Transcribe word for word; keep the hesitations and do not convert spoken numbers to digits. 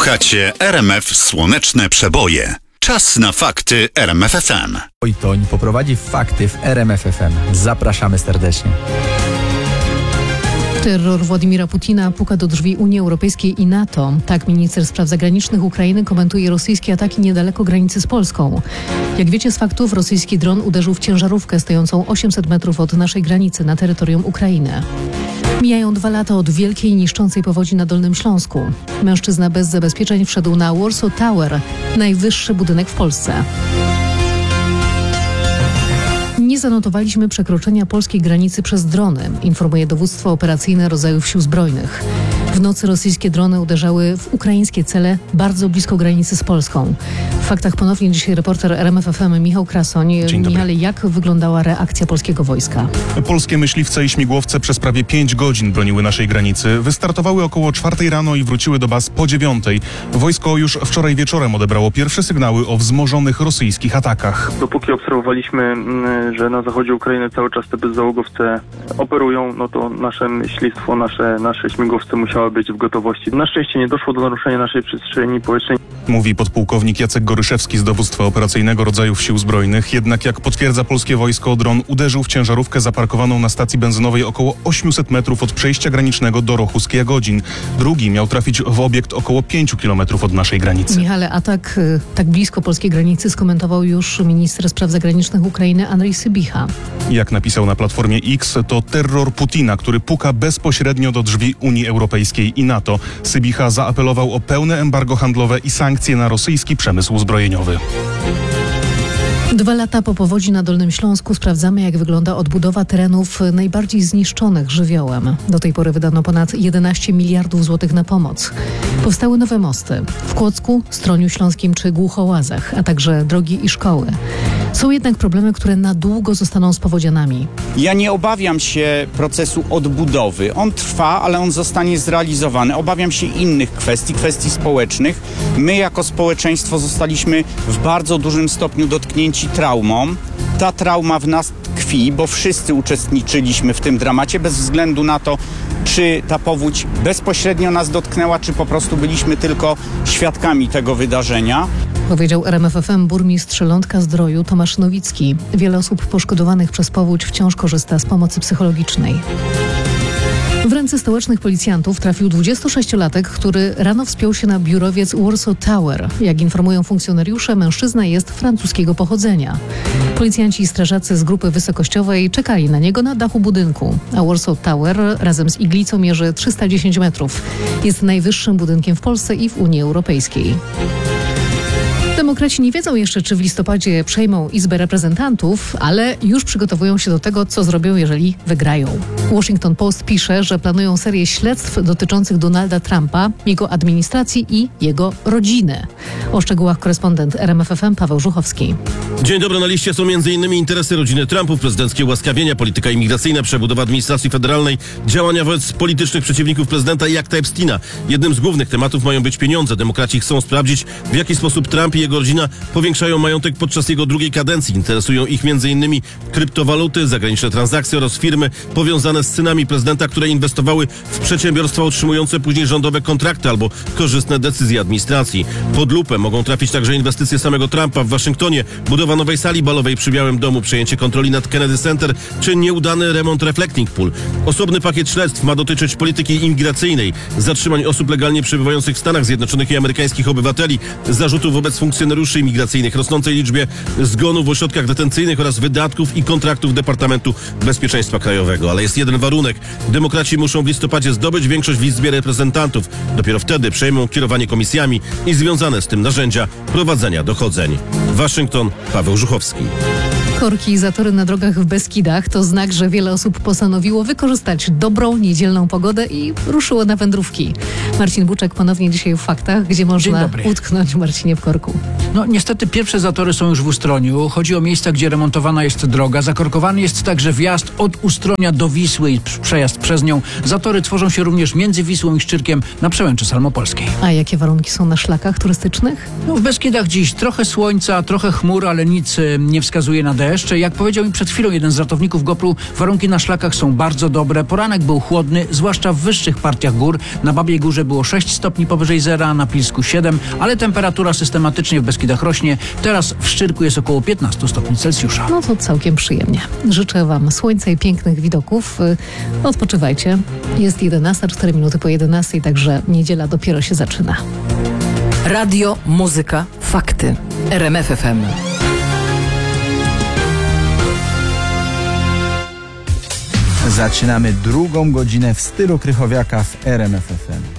Słuchacie R M F Słoneczne Przeboje. Czas na fakty R M F F M. Wojtoń poprowadzi fakty w R M F F M. Zapraszamy serdecznie. Terror Władimira Putina puka do drzwi Unii Europejskiej i NATO. Tak minister spraw zagranicznych Ukrainy komentuje rosyjskie ataki niedaleko granicy z Polską. Jak wiecie z faktów, rosyjski dron uderzył w ciężarówkę stojącą osiemset metrów od naszej granicy na terytorium Ukrainy. Mijają dwa lata od wielkiej niszczącej powodzi na Dolnym Śląsku. Mężczyzna bez zabezpieczeń wszedł na Warsaw Tower, najwyższy budynek w Polsce. Nie zanotowaliśmy przekroczenia polskiej granicy przez drony, informuje dowództwo operacyjne rodzajów sił zbrojnych. W nocy rosyjskie drony uderzały w ukraińskie cele bardzo blisko granicy z Polską. W faktach ponownie dzisiaj reporter R M F F M Michał Krasoń. Michale, jak wyglądała reakcja polskiego wojska? Polskie myśliwce i śmigłowce przez prawie pięć godzin broniły naszej granicy. Wystartowały około czwartej rano i wróciły do baz po dziewiątej. Wojsko już wczoraj wieczorem odebrało pierwsze sygnały o wzmożonych rosyjskich atakach. Dopóki obserwowaliśmy, że na zachodzie Ukrainy cały czas te bezzałogowce operują, no to nasze myślistwo, nasze, nasze śmigłowce musiały być w gotowości. Na szczęście nie doszło do naruszenia naszej przestrzeni powietrznej. Mówi podpułkownik Jacek Goryszewski z dowództwa operacyjnego rodzajów sił zbrojnych. Jednak jak potwierdza polskie wojsko, dron uderzył w ciężarówkę zaparkowaną na stacji benzynowej około osiemset metrów od przejścia granicznego do Rochus Jagodzin. Drugi miał trafić w obiekt około pięć kilometrów od naszej granicy. Michale, atak tak blisko polskiej granicy skomentował już minister spraw zagranicznych Ukrainy Andrzej Sybiha. Jak napisał na platformie X, to terror Putina, który puka bezpośrednio do drzwi Unii Europejskiej i NATO. Sybiha zaapelował o pełne embargo handlowe i sankcje na rosyjski przemysł zbrojeniowy. Dwa lata po powodzi na Dolnym Śląsku sprawdzamy, jak wygląda odbudowa terenów najbardziej zniszczonych żywiołem. Do tej pory wydano ponad jedenaście miliardów złotych na pomoc. Powstały nowe mosty w Kłodzku, Stroniu Śląskim czy Głuchołazach, a także drogi i szkoły. Są jednak problemy, które na długo zostaną z powodzianami. Ja nie obawiam się procesu odbudowy. On trwa, ale on zostanie zrealizowany. Obawiam się innych kwestii, kwestii społecznych. My jako społeczeństwo zostaliśmy w bardzo dużym stopniu dotknięci traumą. Ta trauma w nas tkwi, bo wszyscy uczestniczyliśmy w tym dramacie, bez względu na to, czy ta powódź bezpośrednio nas dotknęła, czy po prostu byliśmy tylko świadkami tego wydarzenia. Powiedział R M F F M burmistrz Lądka-Zdroju Tomasz Nowicki. Wiele osób poszkodowanych przez powódź wciąż korzysta z pomocy psychologicznej. W ręce stołecznych policjantów trafił dwudziestosześciolatek, który rano wspiął się na biurowiec Warsaw Tower. Jak informują funkcjonariusze, mężczyzna jest francuskiego pochodzenia. Policjanci i strażacy z grupy wysokościowej czekali na niego na dachu budynku, a Warsaw Tower razem z iglicą mierzy trzysta dziesięć metrów. Jest najwyższym budynkiem w Polsce i w Unii Europejskiej. Demokraci nie wiedzą jeszcze, czy w listopadzie przejmą Izbę Reprezentantów, ale już przygotowują się do tego, co zrobią, jeżeli wygrają. Washington Post pisze, że planują serię śledztw dotyczących Donalda Trumpa, jego administracji i jego rodziny. O szczegółach korespondent R M F F M Paweł Żuchowski. Dzień dobry, na liście są między innymi interesy rodziny Trumpów, prezydenckie ułaskawienia, polityka imigracyjna, przebudowa administracji federalnej, działania wobec politycznych przeciwników prezydenta i akta Epsteina. Jednym z głównych tematów mają być pieniądze. Demokraci chcą sprawdzić, w jaki sposób Trump i jego rodzina powiększają majątek podczas jego drugiej kadencji. Interesują ich między innymi kryptowaluty, zagraniczne transakcje oraz firmy powiązane z synami prezydenta, które inwestowały w przedsiębiorstwa otrzymujące później rządowe kontrakty albo korzystne decyzje administracji. Pod lupę mogą trafić także inwestycje samego Trumpa w Waszyngtonie, budowa nowej sali balowej przy Białym Domu, przejęcie kontroli nad Kennedy Center czy nieudany remont Reflecting Pool. Osobny pakiet śledztw ma dotyczyć polityki imigracyjnej, zatrzymań osób legalnie przebywających w Stanach Zjednoczonych i amerykańskich obywateli, zarzutów wobec funkcjonariuszy imigracyjnych, rosnącej liczbie zgonów w ośrodkach detencyjnych oraz wydatków i kontraktów Departamentu Bezpieczeństwa Krajowego. Ale jest jeden warunek. Demokraci muszą w listopadzie zdobyć większość w Izbie Reprezentantów. Dopiero wtedy przejmą kierowanie komisjami i związane z tym narzędzia prowadzenia dochodzeń. Waszyngton, Paweł Żuchowski. Korki i zatory na drogach w Beskidach to znak, że wiele osób postanowiło wykorzystać dobrą, niedzielną pogodę i ruszyło na wędrówki. Marcin Buczek ponownie dzisiaj w Faktach, gdzie można utknąć, Marcinie, w korku. No niestety pierwsze zatory są już w Ustroniu. Chodzi o miejsca, gdzie remontowana jest droga. Zakorkowany jest także wjazd od Ustronia do Wisły i przejazd przez nią. Zatory tworzą się również między Wisłą i Szczyrkiem na przełęczy Salmopolskiej. A jakie warunki są na szlakach turystycznych? No w Beskidach dziś trochę słońca, trochę chmur, ale nic nie wskazuje na deszcz. deszcz. Jak powiedział mi przed chwilą jeden z ratowników Gopru, warunki na szlakach są bardzo dobre. Poranek był chłodny, zwłaszcza w wyższych partiach gór. Na Babiej Górze było sześć stopni powyżej zera, na Pilsku siedem, ale temperatura systematycznie w Beskidach rośnie. Teraz w Szczyrku jest około piętnaście stopni Celsjusza. No to całkiem przyjemnie. Życzę Wam słońca i pięknych widoków. Y, Odpoczywajcie. Jest jedenasta, cztery minuty po jedenastej, także niedziela dopiero się zaczyna. Radio, muzyka, fakty. R M F F M. Zaczynamy drugą godzinę w stylu Krychowiaka w R M F F M.